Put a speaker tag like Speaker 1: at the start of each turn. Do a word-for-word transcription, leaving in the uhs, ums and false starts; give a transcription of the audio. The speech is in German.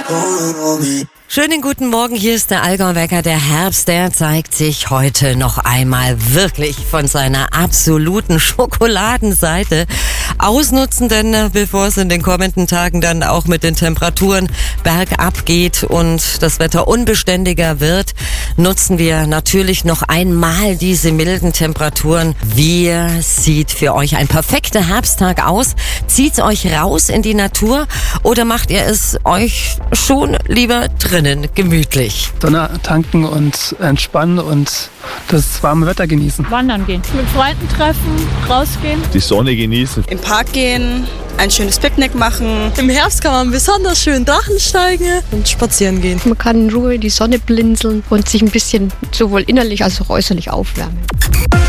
Speaker 1: Schönen guten Morgen, hier ist der Allgäu-Wecker. Der Herbst, der zeigt sich heute noch einmal wirklich von seiner absoluten Schokoladenseite. Ausnutzen, denn bevor es in den kommenden Tagen dann auch mit den Temperaturen bergab geht und das Wetter unbeständiger wird, nutzen wir natürlich noch einmal diese milden Temperaturen. Wie sieht für euch ein perfekter Herbsttag aus? Zieht's euch raus in die Natur oder macht ihr es euch schon lieber drinnen gemütlich?
Speaker 2: Sonne tanken und entspannen und das warme Wetter genießen.
Speaker 3: Wandern gehen, mit Freunden treffen, rausgehen.
Speaker 4: Die Sonne genießen.
Speaker 5: Im Park gehen, ein schönes Picknick machen.
Speaker 6: Im Herbst kann man besonders schön Drachen steigen und spazieren gehen.
Speaker 7: Man kann in Ruhe in die Sonne blinzeln und sich ein bisschen sowohl innerlich als auch äußerlich aufwärmen.